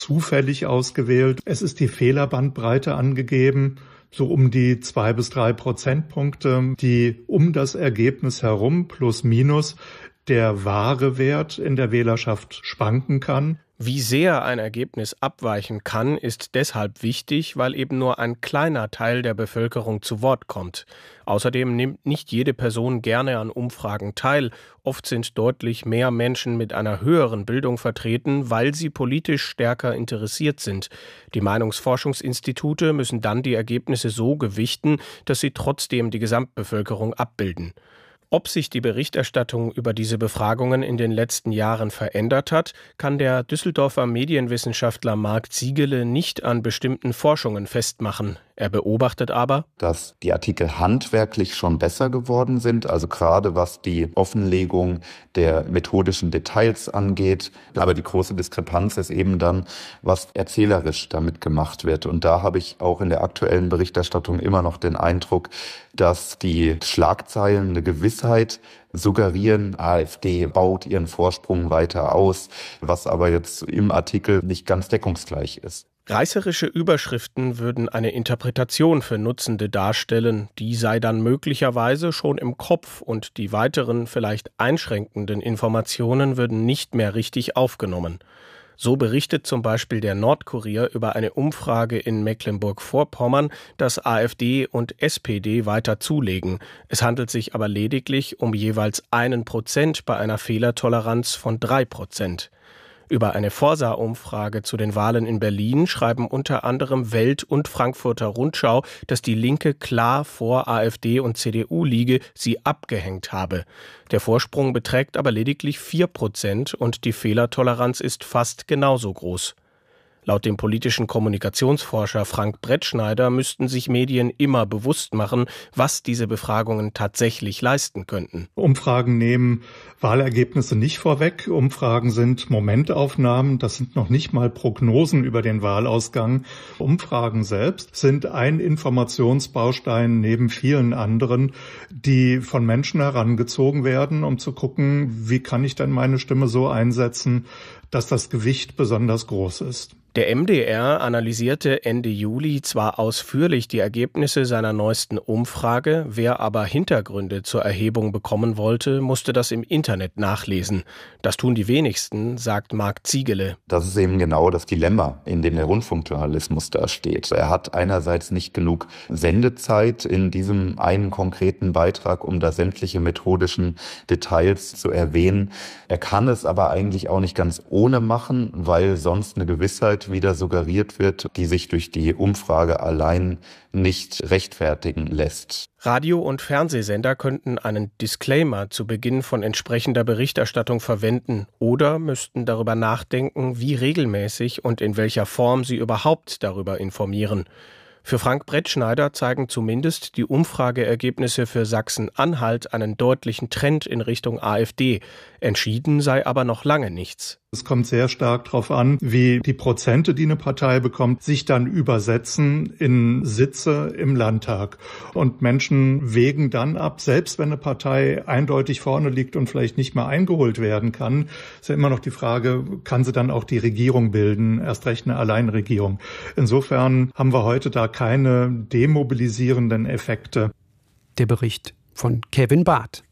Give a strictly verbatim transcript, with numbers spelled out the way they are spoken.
zufällig ausgewählt. Es ist die Fehlerbandbreite angegeben, so um die zwei bis drei Prozentpunkte, die um das Ergebnis herum plus minus der wahre Wert in der Wählerschaft schwanken kann. Wie sehr ein Ergebnis abweichen kann, ist deshalb wichtig, weil eben nur ein kleiner Teil der Bevölkerung zu Wort kommt. Außerdem nimmt nicht jede Person gerne an Umfragen teil. Oft sind deutlich mehr Menschen mit einer höheren Bildung vertreten, weil sie politisch stärker interessiert sind. Die Meinungsforschungsinstitute müssen dann die Ergebnisse so gewichten, dass sie trotzdem die Gesamtbevölkerung abbilden. Ob sich die Berichterstattung über diese Befragungen in den letzten Jahren verändert hat, kann der Düsseldorfer Medienwissenschaftler Marc Ziegele nicht an bestimmten Forschungen festmachen. Er beobachtet aber, dass die Artikel handwerklich schon besser geworden sind, also gerade was die Offenlegung der methodischen Details angeht. Aber die große Diskrepanz ist eben dann, was erzählerisch damit gemacht wird. Und da habe ich auch in der aktuellen Berichterstattung immer noch den Eindruck, dass die Schlagzeilen eine Gewissheit suggerieren, AfD baut ihren Vorsprung weiter aus, was aber jetzt im Artikel nicht ganz deckungsgleich ist. Reißerische Überschriften würden eine Interpretation für Nutzende darstellen, die sei dann möglicherweise schon im Kopf und die weiteren, vielleicht einschränkenden Informationen würden nicht mehr richtig aufgenommen. So berichtet zum Beispiel der Nordkurier über eine Umfrage in Mecklenburg-Vorpommern, dass AfD und S P D weiter zulegen. Es handelt sich aber lediglich um jeweils einen Prozent bei einer Fehlertoleranz von drei Prozent. Über eine Forsa-Umfrage zu den Wahlen in Berlin schreiben unter anderem Welt und Frankfurter Rundschau, dass die Linke klar vor AfD und C D U liege, sie abgehängt habe. Der Vorsprung beträgt aber lediglich vier Prozent und die Fehlertoleranz ist fast genauso groß. Laut dem politischen Kommunikationsforscher Frank Brettschneider müssten sich Medien immer bewusst machen, was diese Befragungen tatsächlich leisten könnten. Umfragen nehmen Wahlergebnisse nicht vorweg. Umfragen sind Momentaufnahmen, das sind noch nicht mal Prognosen über den Wahlausgang. Umfragen selbst sind ein Informationsbaustein neben vielen anderen, die von Menschen herangezogen werden, um zu gucken, wie kann ich denn meine Stimme so einsetzen, dass das Gewicht besonders groß ist. Der M D R analysierte Ende Juli zwar ausführlich die Ergebnisse seiner neuesten Umfrage, wer aber Hintergründe zur Erhebung bekommen wollte, musste das im Internet nachlesen. Das tun die wenigsten, sagt Marc Ziegele. Das ist eben genau das Dilemma, in dem der Rundfunkjournalismus da steht. Er hat einerseits nicht genug Sendezeit in diesem einen konkreten Beitrag, um da sämtliche methodischen Details zu erwähnen. Er kann es aber eigentlich auch nicht ganz ohne machen, weil sonst eine Gewissheit wieder suggeriert wird, die sich durch die Umfrage allein nicht rechtfertigen lässt. Radio- und Fernsehsender könnten einen Disclaimer zu Beginn von entsprechender Berichterstattung verwenden oder müssten darüber nachdenken, wie regelmäßig und in welcher Form sie überhaupt darüber informieren. Für Frank Brettschneider zeigen zumindest die Umfrageergebnisse für Sachsen-Anhalt einen deutlichen Trend in Richtung AfD. Entschieden sei aber noch lange nichts. Es kommt sehr stark darauf an, wie die Prozente, die eine Partei bekommt, sich dann übersetzen in Sitze im Landtag. Und Menschen wägen dann ab, selbst wenn eine Partei eindeutig vorne liegt und vielleicht nicht mehr eingeholt werden kann, ist ja immer noch die Frage, kann sie dann auch die Regierung bilden, erst recht eine Alleinregierung. Insofern haben wir heute da keine demobilisierenden Effekte. Der Bericht von Kevin Barth.